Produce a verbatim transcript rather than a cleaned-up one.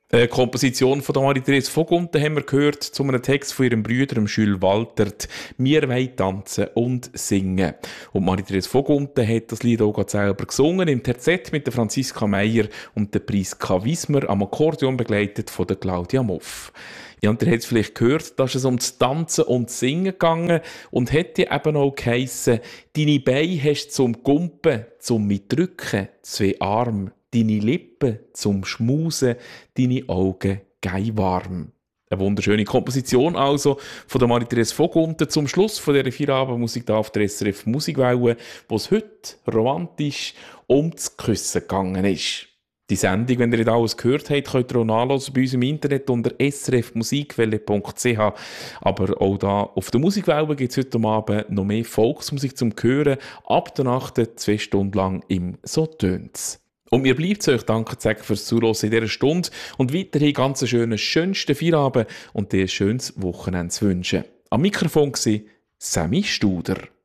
Eine Komposition von der Marie-Therese Vogunten haben wir gehört zu einem Text von ihrem Bruder Jules Walter, «Wir wollen tanzen und singen». Und Marie-Therese Vogunten hat das Lied auch gerade selber gesungen, im Terzett mit der Franziska Meyer und der Priska Wismar, am Akkordeon begleitet von der Claudia Moff. Ja, und ihr habt es vielleicht gehört, dass es um das Tanzen und das Singen gegangen und hätte eben auch geheissen, «Deine Beine hast zum Gumpen, zum Mitdrücken, zwei Arme, deine Lippen zum Schmusen, deine Augen gei warm». Eine wunderschöne Komposition also von der Marie-Therese Vogunten zum Schluss von dieser Feierabendmusik da auf der S R F Musikwelle, wo es heute romantisch um das Küssen gegangen ist. Die Sendung, wenn ihr nicht alles gehört habt, könnt ihr auch nachhören bei uns im Internet unter s r f musikwelle punkt c h. Aber auch da auf der Musikwelle gibt es heute Abend noch mehr Volksmusik zum Hören. Ab der Nacht zwei Stunden lang im «So tönt's». Und mir bleibt es euch danke zu sagen fürs Zuhören in dieser Stunde und weiterhin ganz einen schönen, schönsten Feierabend und dir ein schönes Wochenende zu wünschen. Am Mikrofon war Sammy Studer.